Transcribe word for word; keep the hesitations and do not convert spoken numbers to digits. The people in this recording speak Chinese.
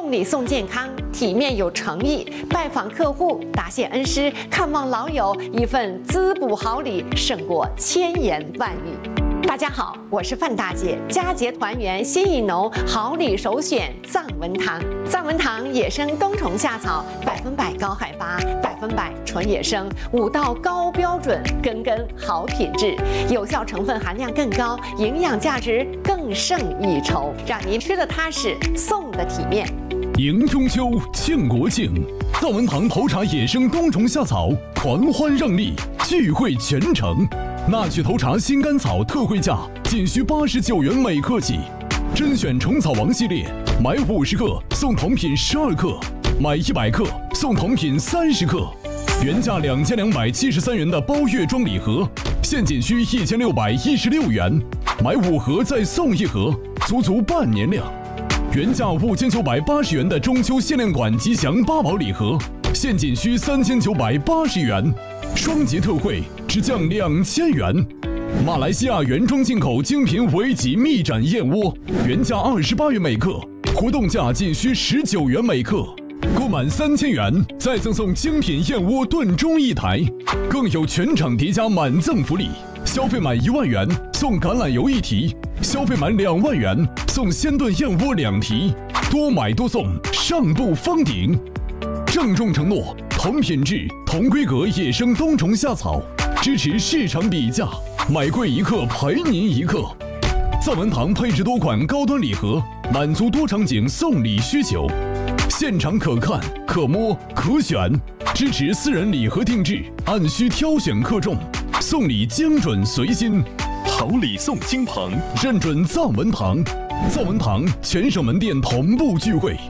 送礼送健康，体面有诚意，拜访客户，答谢恩师，看望老友，一份滋补好礼胜过千言万语。大家好，我是范大姐，佳节团圆心意浓，好礼首选藏文堂。藏文堂野生冬虫夏草，百分百高海拔，百分百纯野生，五道高标准，根根好品质，有效成分含量更高，营养价值更胜一筹，让您吃得踏实，送得体面。 迎中秋，庆国庆，藏文堂头茶野生冬虫夏草狂欢让利，聚会全城。纳趣头茶新甘草特惠价仅需八十九元每克起，甄选虫草王系列，买五十克送同品十二克，买一百克送同品三十克。原价两千两百七十三元的包月装礼盒，现仅需一千六百一十六元，买五盒再送一盒，足足半年量。原价五千九百八十元的中秋限量款吉祥八宝礼盒，现仅需三千九百八十元，双节特惠只降两千元。马来西亚原装进口精品尾脊蜜盏燕窝，原价二十八元每克，活动价仅需十九元每克。购满三千元再赠送精品燕窝炖盅一台，更有全场叠加满赠福利。消费满一万元送橄榄油一提，消费满两万元送鲜炖燕窝两提，多买多送，上不封顶。郑重承诺，同品质、同规格野生冬虫夏草，支持市场比价，买贵一克赔您一克。藏文堂配置多款高端礼盒，满足多场景送礼需求，现场可看、可摸、可选，支持私人礼盒定制，按需挑选克重，送礼精准随心。好礼送亲朋，认准藏文堂。藏文堂全省门店同步聚会，